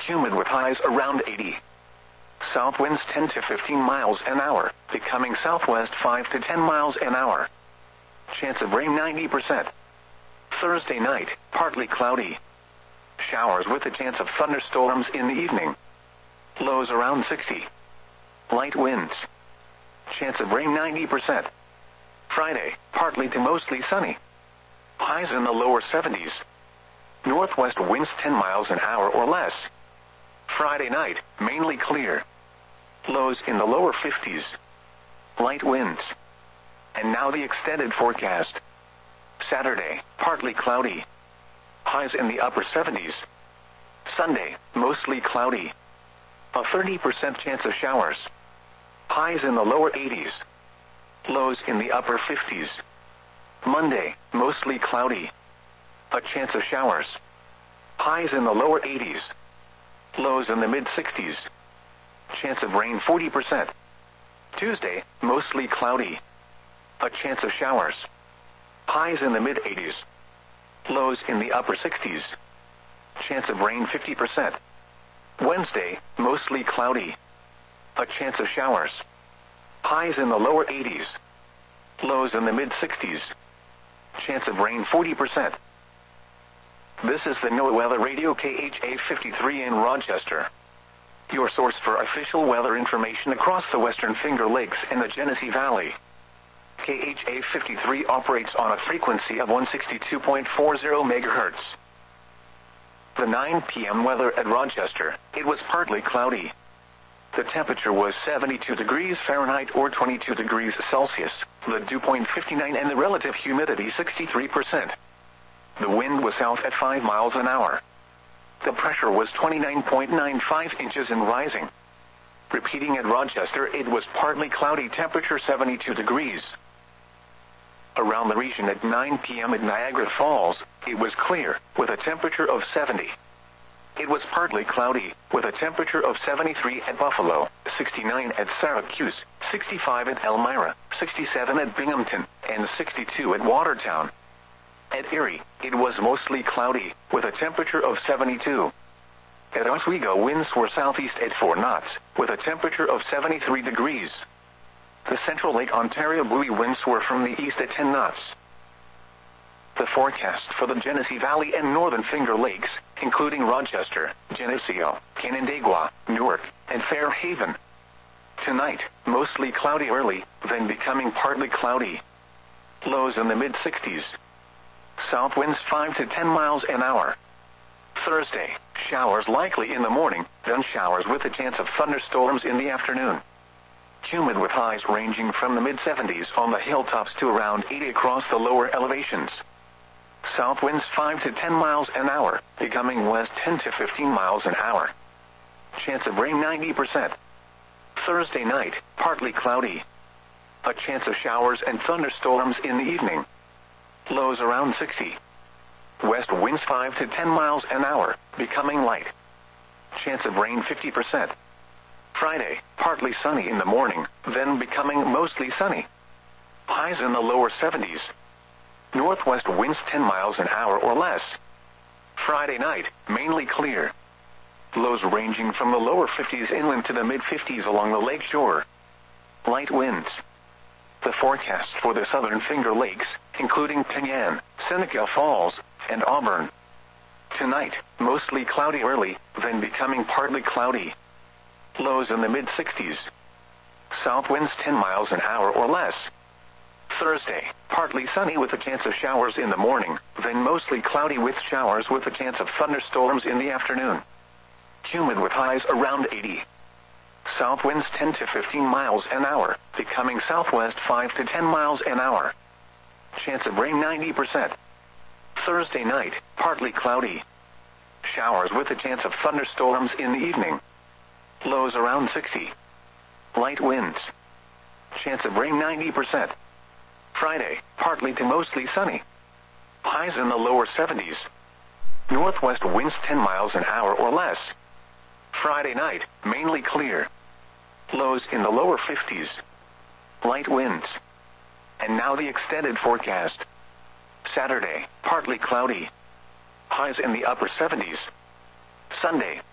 Humid with highs around 80. South winds 10 to 15 miles an hour, becoming southwest 5 to 10 miles an hour. Chance of rain 90%. Thursday night, partly cloudy. Showers with a chance of thunderstorms in the evening. Lows around 60. Light winds. Chance of rain 90%. Friday, partly to mostly sunny. Highs in the lower 70s. Northwest winds 10 miles an hour or less. Friday night, mainly clear. Lows in the lower 50s. Light winds. And now the extended forecast. Saturday, partly cloudy. Highs in the upper 70s. Sunday, mostly cloudy. A 30% chance of showers. Highs in the lower 80s. Lows in the upper 50s. Monday, mostly cloudy. A chance of showers. Highs in the lower 80s. Lows in the mid-60s. Chance of rain 40%. Tuesday, mostly cloudy. A chance of showers. Highs in the mid-80s. Lows in the upper 60s. Chance of rain 50%. Wednesday, mostly cloudy. A chance of showers. Highs in the lower 80s. Lows in the mid-60s. Chance of rain 40%. This is the NOAA Weather Radio KHA 53 in Rochester. Your source for official weather information across the Western Finger Lakes and the Genesee Valley. KHA 53 operates on a frequency of 162.40 MHz. The 9 p.m. weather at Rochester, it was partly cloudy. The temperature was 72 degrees Fahrenheit or 22 degrees Celsius, the dew point 59 and the relative humidity 63%. The wind was south at 5 miles an hour. The pressure was 29.95 inches and rising. Repeating at Rochester, it was partly cloudy, temperature 72 degrees. Around the region at 9 p.m. at Niagara Falls, it was clear, with a temperature of 70. It was partly cloudy, with a temperature of 73 at Buffalo, 69 at Syracuse, 65 at Elmira, 67 at Binghamton, and 62 at Watertown. At Erie, it was mostly cloudy, with a temperature of 72. At Oswego, winds were southeast at 4 knots, with a temperature of 73 degrees. The Central Lake Ontario buoy winds were from the east at 10 knots. The forecast for the Genesee Valley and Northern Finger Lakes, including Rochester, Geneseo, Canandaigua, Newark, and Fairhaven. Tonight, mostly cloudy early, then becoming partly cloudy. Lows in the mid-60s. South winds 5 to 10 miles an hour. Thursday, showers likely in the morning, then showers with a chance of thunderstorms in the afternoon. Humid with highs ranging from the mid-70s on the hilltops to around 80 across the lower elevations. South winds 5 to 10 miles an hour, becoming west 10 to 15 miles an hour. Chance of rain 90%. Thursday night, partly cloudy. A chance of showers and thunderstorms in the evening. Lows around 60. West winds 5 to 10 miles an hour, becoming light. Chance of rain 50%. Friday, partly sunny in the morning, then becoming mostly sunny. Highs in the lower 70s. Northwest winds 10 miles an hour or less. Friday night, mainly clear. Lows ranging from the lower 50s inland to the mid-50s along the lake shore. Light winds. The forecast for the Southern Finger Lakes, including Penyan, Seneca Falls, and Auburn. Tonight, mostly cloudy early, then becoming partly cloudy. Lows in the mid-60s. South winds 10 miles an hour or less. Thursday, partly sunny with a chance of showers in the morning, then mostly cloudy with showers with a chance of thunderstorms in the afternoon. Humid with highs around 80. South winds 10 to 15 miles an hour, becoming southwest 5 to 10 miles an hour. Chance of rain 90%. Thursday night, partly cloudy. Showers with a chance of thunderstorms in the evening. Lows around 60. Light winds. Chance of rain 90%. Friday, partly to mostly sunny. Highs in the lower 70s. Northwest winds 10 miles an hour or less. Friday night, mainly clear. Lows in the lower 50s. Light winds. And now the extended forecast. Saturday, partly cloudy. Highs in the upper 70s. Sunday,